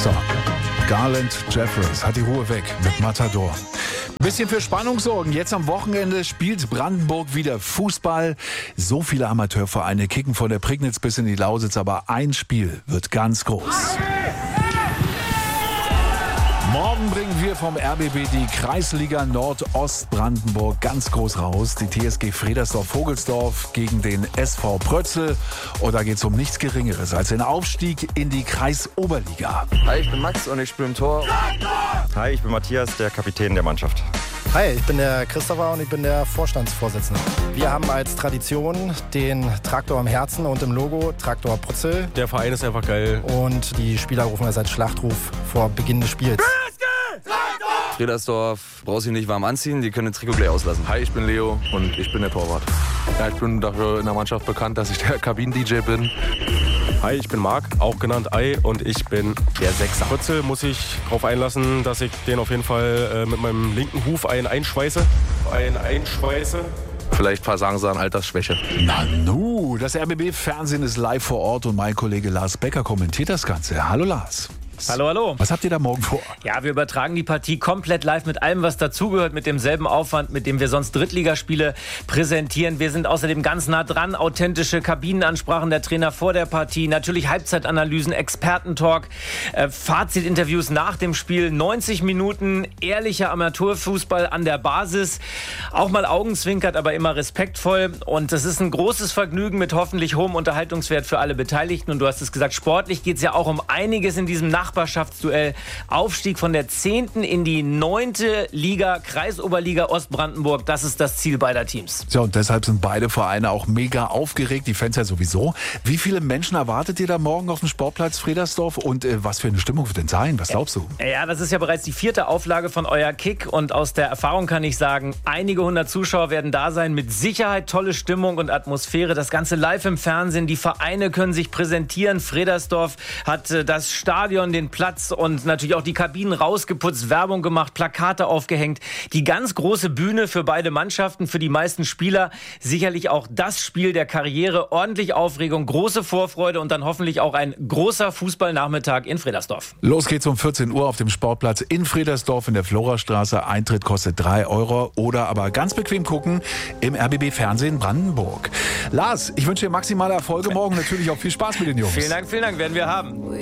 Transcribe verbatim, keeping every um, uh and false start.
So, Garland Jeffries hat die Ruhe weg mit Matador. Bisschen für Spannung sorgen. Jetzt am Wochenende spielt Brandenburg wieder Fußball. So viele Amateurvereine kicken von der Prignitz bis in die Lausitz, aber ein Spiel wird ganz groß. Morgen bringen wir vom R B B die Kreisliga Nordostbrandenburg ganz groß raus. Die T S G Fredersdorf-Vogelsdorf gegen den S V Prötzel. Und da geht es um nichts Geringeres als den Aufstieg in die Kreisoberliga. Hi, ich bin Max und ich spiele im Tor. Hi, ich bin Matthias, der Kapitän der Mannschaft. Hi, ich bin der Christopher und ich bin der Vorstandsvorsitzende. Wir haben als Tradition den Traktor im Herzen und im Logo Traktor Prötzel. Der Verein ist einfach geil. Und die Spieler rufen es als Schlachtruf vor Beginn des Spiels. Fredersdorf braucht sich nicht warm anziehen, die können das Trikot gleich auslassen. Hi, ich bin Leo und ich bin der Torwart. Ja, ich bin dafür in der Mannschaft bekannt, dass ich der Kabinen-D J bin. Hi, ich bin Marc, auch genannt Ei, und ich bin der Sechser. Prötzel muss ich darauf einlassen, dass ich den auf jeden Fall äh, mit meinem linken Huf einen einschweiße. Einen einschweiße. Vielleicht versagen sie an Altersschwäche. Nanu, das R B B-Fernsehen ist live vor Ort und mein Kollege Lars Becker kommentiert das Ganze. Hallo Lars. Hallo, hallo. Was habt ihr da morgen vor? Ja, wir übertragen die Partie komplett live mit allem, was dazugehört, mit demselben Aufwand, mit dem wir sonst Drittligaspiele präsentieren. Wir sind außerdem ganz nah dran, authentische Kabinenansprachen der Trainer vor der Partie, natürlich Halbzeitanalysen, Expertentalk, äh, Fazitinterviews nach dem Spiel, neunzig Minuten ehrlicher Amateurfußball an der Basis, auch mal augenzwinkert, aber immer respektvoll, und das ist ein großes Vergnügen mit hoffentlich hohem Unterhaltungswert für alle Beteiligten, und du hast es gesagt, sportlich geht es ja auch um einiges in diesem Nachbarschaftsduell. Aufstieg von der zehnten in die neunte Liga, Kreisoberliga Ostbrandenburg. Das ist das Ziel beider Teams. Ja, und deshalb sind beide Vereine auch mega aufgeregt, die Fans ja sowieso. Wie viele Menschen erwartet ihr da morgen auf dem Sportplatz Fredersdorf, und äh, was für eine Stimmung wird denn sein? Was glaubst du? Ja, das ist ja bereits die vierte Auflage von Euer Kick, und aus der Erfahrung kann ich sagen, einige hundert Zuschauer werden da sein. Mit Sicherheit tolle Stimmung und Atmosphäre. Das Ganze live im Fernsehen. Die Vereine können sich präsentieren. Fredersdorf hat äh, das Stadion, den Platz und natürlich auch die Kabinen rausgeputzt, Werbung gemacht, Plakate aufgehängt. Die ganz große Bühne für beide Mannschaften, für die meisten Spieler. Sicherlich auch das Spiel der Karriere. Ordentlich Aufregung, große Vorfreude und dann hoffentlich auch ein großer Fußballnachmittag in Fredersdorf. Los geht's um vierzehn Uhr auf dem Sportplatz in Fredersdorf in der Florastraße. Eintritt kostet drei Euro oder aber ganz bequem gucken im R B B-Fernsehen Brandenburg. Lars, ich wünsche dir maximale Erfolge morgen, natürlich auch viel Spaß mit den Jungs. Vielen Dank, vielen Dank, werden wir haben.